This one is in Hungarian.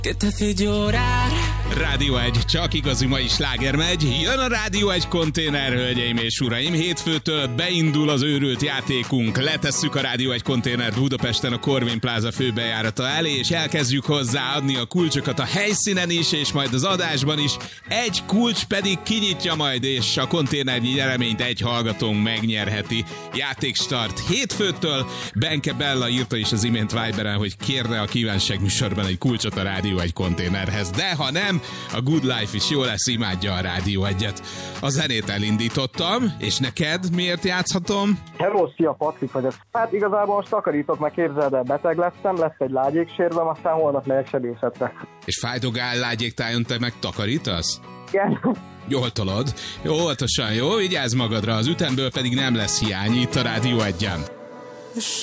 que te hace llorar. Rádió 1, csak igazi mai sláger megy. Jön a Rádió 1 konténer, hölgyeim és uraim. Hétfőtől beindul az őrült játékunk. Letesszük a Rádió 1 konténert Budapesten a Corvin Plaza főbejárata elé, és elkezdjük hozzá adni a kulcsokat a helyszínen is, és majd az adásban is. Egy kulcs pedig kinyitja majd, és a konténernyi nyereményt egy hallgatónk megnyerheti. Játékstart hétfőtől. Benke Bella írta is az imént Viberen, hogy kérne a kívánság műsorban egy kulcsot a Rádió 1 konténerhez. De ha nem, a Good Life is jó lesz, imádja a Rádió 1-et. A zenét elindítottam, és neked miért játszhatom? Hello, szia, Patrik vagyok. Hát igazából most takarítok, meg képzeld el, beteg lettem, lesz egy lágyéksérvem, aztán holnap megyek sebészetre. És fájdogál lágyéktájon, te meg takarítasz? Igen. Jól tolod. Jó, óvatosan, jó? Vigyázz magadra, az ütemből pedig nem lesz hiány itt a Rádió 1-en.